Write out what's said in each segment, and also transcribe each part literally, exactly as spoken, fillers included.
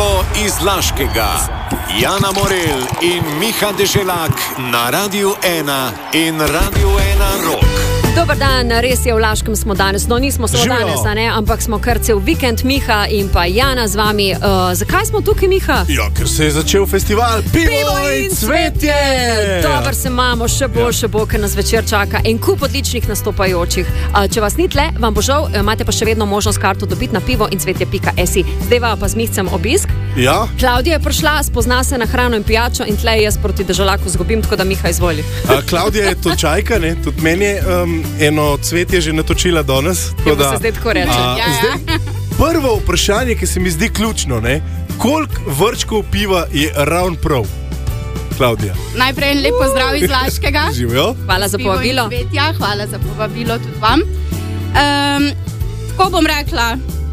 Pivo iz Laškega. Jana Morel in Miha Deželak na Radiu ena in Radiu ena Rock. Dobar dan, res je, v Laškem smo danes, no nismo samo Živo. danes, a ne, ampak smo kar cel vikend, Miha in pa Jana z vami. Uh, zakaj smo tukaj, Miha? Ja, ker se je začel festival Pivo, Pivo in cvetje! Dobar se imamo, še bo, še bo, ker nas večer čaka en kup odličnih nastopajočih. Uh, če vas ni tle, vam bo žal, imate pa še vedno možnost karto dobiti na pivo in cvetje pika si. Zdaj pa z Mihcem obisk. Ja. Klaudija je prišla, spozna se na hrano in pijačo in tle jaz proti Deželaku zgubim, tako da Miha izvoli. A, Klaudija je točajka, ne? Tudi meni je um, eno cvetje že natočila danes. Ja, da, se zdaj tako reče. A, ja, ja. Zdaj, prvo vprašanje, ki se mi zdi ključno, ne? Koliko vrčkov piva je ravno prav? Klaudija. Najprej en lep pozdrav iz Laškega. Živijo. Hvala za povabilo. Cvetja, hvala za povabilo tudi vam. Um, ko bom rekla,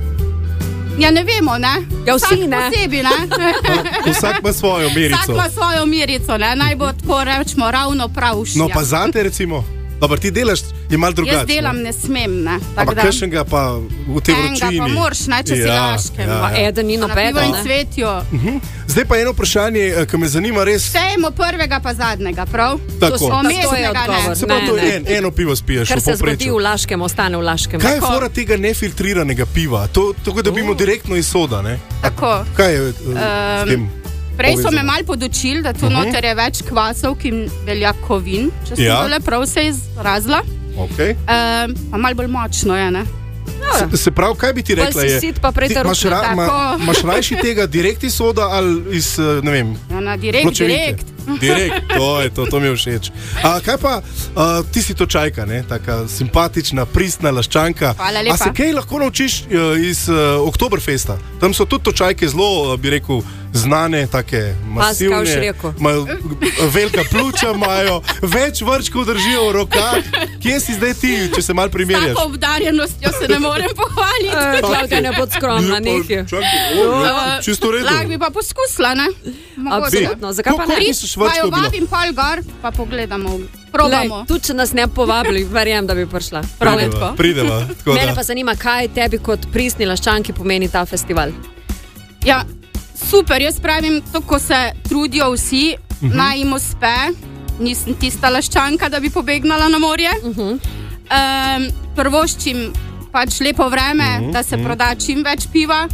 ja ne vemo, ne? Ja, vsi, Vsak ne? Posebi, ne? Vsak ima svojo merico. Vsak ima svojo merico, ne? Naj bo tako rečemo ravno pravšnja. No pa zate recimo, dobar, ti delaš je malo drugače. Jaz delam, ne smem, ne? Ampak kakšnega pa v tej vročini. Enga pa moraš, ne, če si Laškem. ja, Pa ja. eden ni Na pivo nobeden, in ne? cvetju. Uh-huh. Zdaj pa eno vprašanje, ki me zanima res. Štejemo prvega pa zadnjega, prav? Tako. To je Omestnega ne. odgovor. Se pravi, Ne, to ne. je en, eno pivo spiješ Kar v se zgodi povprečju. v Laškem, ostane v Laškem. Kaj je Tako. fora tega nefiltriranega piva? To, tako dobimo Uh. direktno iz soda, ne? Tako. Kaj je uh, s tem? Prej so me povezano? malo podučili, da tu Mhm. noter je več kvasov, ki beljakovin, če sem Ja. tole prav se izrazila. Okay. Um, pa malo bolj močno je, ne? Se, se pravi, kaj bi ti Bolj rekla? si Je, sit, pa prej ti te imaš, rušne. ra, ma, Tako. imaš rajši tega direkt iz soda ali iz, eh, ne vem, Ja, na direkt, pločevine? direkt. Direkt, to je to, to mi je všeč. A, kaj pa, a, ti si točajka, ne? Taka simpatična, pristna laščanka. Hvala lepa. A se kaj lahko naučiš uh, iz uh, Oktoberfesta? Tam so tudi točajke zelo, uh, bi rekel, znane, take masivne. boš rekel. Imajo velika pljuča, imajo več vrčkov držijo v rokah. Kje si zdaj ti, če se mal primerjaš? Tako obdarjenostjo se ne morem pohvaliti. Eh, Klaudija, ne bod skromna, nekaj. Čakaj, o, ja, čisto redo. Lahko bi pa poskusila, ne? Mogoče. Absolutno, zakaj pa ne? Koliko misliš Pa jo vrčkov bi lahko? vabim pol gor, pa pogledamo, Lej, probamo. tudi če nas ne povabili, verjam, da bi prišla. Prav je tako. Prideva, prideva. Tako Mene da. pa zanima, kaj tebi kot pristni laščanki pomeni ta festival. Ja, super, jaz pravim, to, ko se trudijo vsi, uh Mhm. -huh. naj jim uspe. Nisem tista laščanka, da bi pobegnala na morje. Uh -huh. um, prvoščim pač lepo vreme, uh -huh. da se proda čim več piva,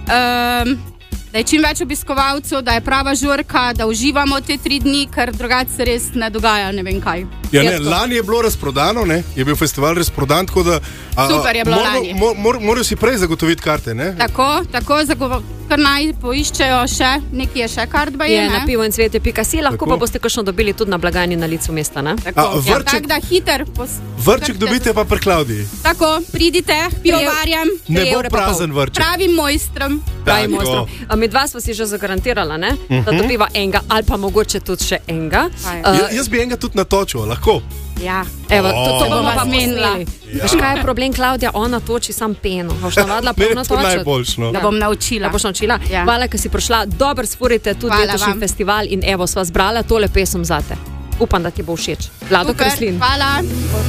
um, da je čim več obiskovalcev, da je prava žurka, da uživamo te tri dni, ker drugače se res ne dogaja ne vem kaj. Ja, ne, Je to. lani je bilo razprodano, ne? Je bil festival razprodan, tako da a, Super je bilo moramo- lani. Mor, mor, morajo si prej zagotoviti karte, ne? Tako, tako zagovo- kar naj poiščejo še, nekje je še kart baje, Je na ne? pivo in cvetje pika si, lahko Tako. pa boste kakšno dobili tudi na blagajni na licu mesta, ne? Tako, A, ja, vrček- tako da hiter. Pos, Vrček trte- dobite pa pri Klaudiji. Tako, pridite, pivovarjam, Ne Tri bo evre pa pol. prazen vrček. pravim mojstrom. Pravi Tako. mojster. A mi dva sva si že zagarantirala, ne? Da dobiva enega ali pa mogoče tudi še enega. Kaj? Uh, Ja, jaz bi enega tudi natočil, lahko. Ja. Evo, to, to O. bomo pa Zmenila. zmenili. Veš, kaj je problem, Klaudija? Ona toči sam peno. Boš navadila Meni je polno to točiti? najboljše, no. Da bom naučila. Da boš naučila. Ja. Hvala, ker si prišla. Dobro sfurite tudi Hvala letošnji vam. festival in evo, sva zbrala tole pesem zate. Upam, da ti bo všeč. Vlado Super, Kreslin. hvala.